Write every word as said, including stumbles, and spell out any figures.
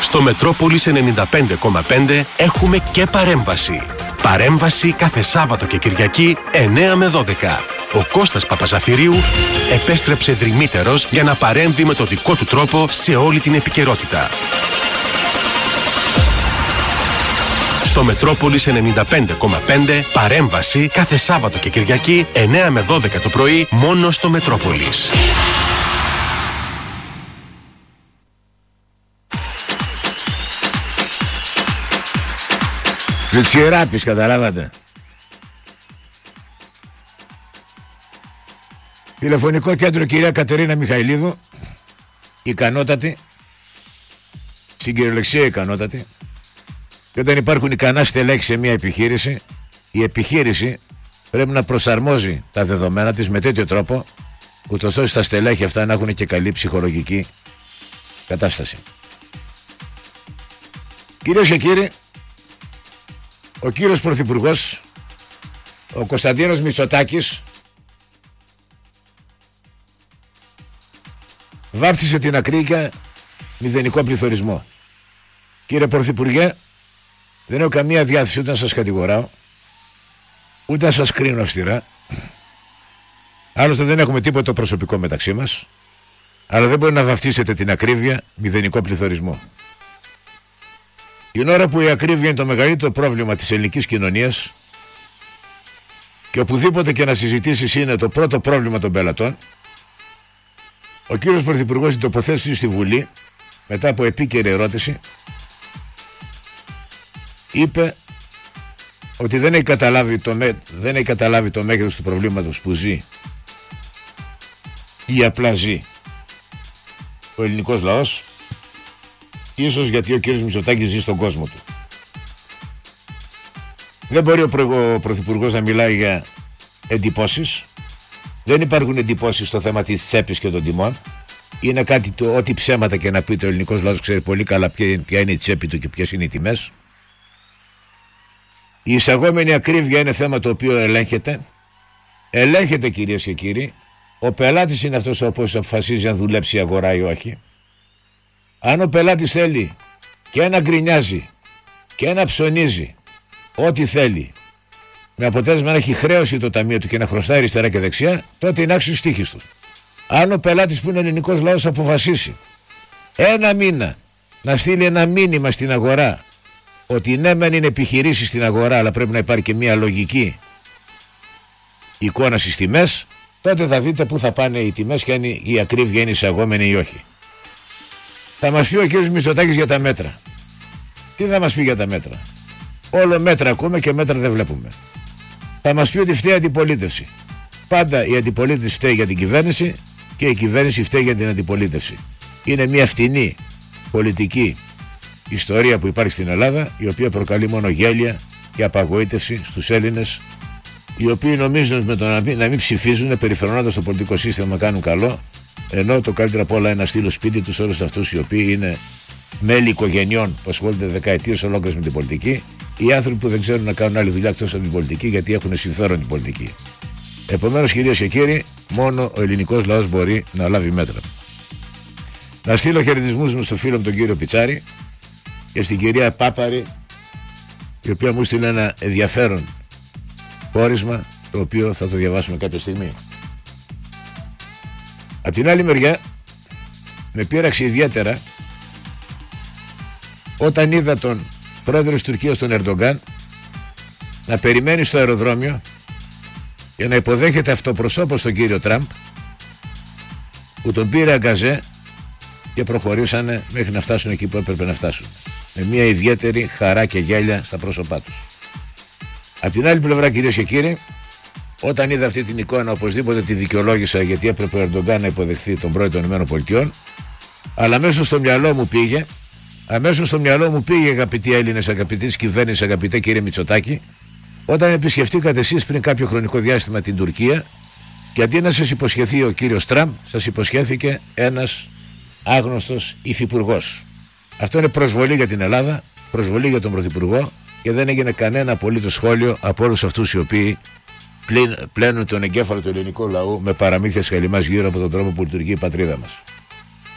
Στο Μετρόπολης ενενήντα πέντε κόμμα πέντε έχουμε και παρέμβαση. Παρέμβαση κάθε Σάββατο και Κυριακή εννέα με δώδεκα. Ο Κώστας Παπαζαφυρίου επέστρεψε δρυμύτερος για να παρέμβει με το δικό του τρόπο σε όλη την επικαιρότητα. Στο Μετρόπολης ενενήντα πέντε κόμμα πέντε παρέμβαση κάθε Σάββατο και Κυριακή εννέα με δώδεκα το πρωί μόνο στο Μετρόπολης. Βιτσιεράπης, καταλάβατε. Τηλεφωνικό κέντρο κυρία Κατερίνα Μιχαηλίδου. Ικανότατη. Στην κυριολεξία ικανότατη. Και όταν υπάρχουν ικανά στελέχη σε μια επιχείρηση, η επιχείρηση πρέπει να προσαρμόζει τα δεδομένα της με τέτοιο τρόπο, ούτως ώστε τα στελέχη αυτά να έχουν και καλή ψυχολογική κατάσταση. Κυρίες και κύριοι, ο κύριος Πρωθυπουργός, ο Κωνσταντίνος Μητσοτάκης, βάφτισε την ακρίβεια μηδενικό πληθωρισμό. Κύριε Πρωθυπουργέ, δεν έχω καμία διάθεση ούτε να σας κατηγοράω, ούτε να σας κρίνω αυστηρά. Άλλωστε δεν έχουμε τίποτα προσωπικό μεταξύ μας, αλλά δεν μπορεί να βαφτίσετε την ακρίβεια μηδενικό πληθωρισμό. Την ώρα που η ακρίβεια είναι το μεγαλύτερο πρόβλημα της ελληνικής κοινωνίας και οπουδήποτε και να συζητήσεις είναι το πρώτο πρόβλημα των πελατών, ο κύριος Πρωθυπουργός την τοποθέτηση στη Βουλή μετά από επίκαιρη ερώτηση είπε ότι δεν έχει καταλάβει το, με... δεν έχει καταλάβει το μέγεθος του προβλήματος που ζει ή απλά ζει ο ελληνικός λαός, ίσως γιατί ο κύριος Μητσοτάκης ζει στον κόσμο του. Δεν μπορεί ο, προ... ο Πρωθυπουργός να μιλάει για εντυπώσεις. Δεν υπάρχουν εντυπώσεις στο θέμα της τσέπης και των τιμών. Είναι κάτι το ό,τι ψέματα και να πείτε, ο ελληνικός λαός ξέρει πολύ καλά ποια, ποια είναι η τσέπη του και ποιες είναι οι τιμές. Η εισαγόμενη ακρίβεια είναι θέμα το οποίο ελέγχεται. Ελέγχεται, κυρίες και κύριοι. Ο πελάτης είναι αυτός ο οποίος αποφασίζει αν δουλέψει η αγορά ή όχι. Αν ο πελάτης θέλει και να γκρινιάζει και να ψωνίζει ό,τι θέλει, με αποτέλεσμα να έχει χρέωση το ταμείο του και να χρωστάει αριστερά και δεξιά, τότε είναι άξιος τύχης του. Αν ο πελάτης που είναι ελληνικός λαός αποφασίσει ένα μήνα να στείλει ένα μήνυμα στην αγορά ότι ναι μεν είναι επιχειρήσεις στην αγορά, αλλά πρέπει να υπάρχει και μια λογική εικόνα στις τιμές, τότε θα δείτε πού θα πάνε οι τιμές και αν η ακρίβεια είναι εισαγόμενη ή όχι. Θα μας πει ο κ. Μητσοτάκης για τα μέτρα. Τι θα μας πει για τα μέτρα? Όλο μέτρα ακούμε και μέτρα δεν βλέπουμε. Θα μας πει ότι φταίει η αντιπολίτευση. Πάντα η αντιπολίτευση φταίει για την κυβέρνηση και η κυβέρνηση φταίει για την αντιπολίτευση. Είναι μια φτηνή πολιτική ιστορία που υπάρχει στην Ελλάδα, η οποία προκαλεί μόνο γέλια και απαγοήτευση στους Έλληνες, οι οποίοι νομίζουν με το να μην, να μην ψηφίζουν, περιφρονώντας το πολιτικό σύστημα, να κάνουν καλό, ενώ το καλύτερο απ' όλα είναι να στείλω σπίτι τους όλους αυτούς οι οποίοι είναι μέλη οικογενειών που ασχολούνται δεκαετίες ολόκληρες με την πολιτική, οι άνθρωποι που δεν ξέρουν να κάνουν άλλη δουλειά εκτός από την πολιτική, γιατί έχουν συμφέρον την πολιτική. Επομένως, κυρίες και κύριοι, μόνο ο ελληνικός λαός μπορεί να λάβει μέτρα. Να στείλω χαιρετισμούς μου στο φίλο μου τον κύριο Πιτσάρη και στην κυρία Πάπαρη, η οποία μου στείλε ένα ενδιαφέρον πόρισμα, το οποίο θα το διαβάσουμε κάποια στιγμή. Απ' την άλλη μεριά, με πείραξε ιδιαίτερα όταν είδα τον πρόεδρο της Τουρκίας, τον Ερντογκάν, να περιμένει στο αεροδρόμιο για να υποδέχεται αυτοπροσώπως τον κύριο Τραμπ, που τον πήρε αγκαζέ και προχωρήσανε μέχρι να φτάσουν εκεί που έπρεπε να φτάσουν, με μια ιδιαίτερη χαρά και γέλια στα πρόσωπά τους. Απ' την άλλη πλευρά, κυρίες και κύριοι, όταν είδα αυτή την εικόνα, οπωσδήποτε τη δικαιολόγησα, γιατί έπρεπε ο Ερντογκάν να υποδεχθεί τον πρόεδρο των ΗΠΑ, αλλά αμέσως στο μυαλό μου πήγε, αμέσως στο μυαλό μου πήγε, αγαπητοί Έλληνες, αγαπητοί της κυβέρνησης, αγαπητέ κύριε Μητσοτάκη, όταν επισκεφτήκατε εσείς πριν κάποιο χρονικό διάστημα την Τουρκία και αντί να σας υποσχεθεί ο κύριος Τραμπ, σας υποσχέθηκε ένας άγνωστος υφυπουργός. Αυτό είναι προσβολή για την Ελλάδα, προσβολή για τον Πρωθυπουργό, και δεν έγινε κανένα απολύτως σχόλιο από όλους αυτούς οι οποίοι πλένουν τον εγκέφαλο του ελληνικού λαού με παραμύθια σχαλιμάς γύρω από τον τρόπο που λειτουργεί η πατρίδα μας.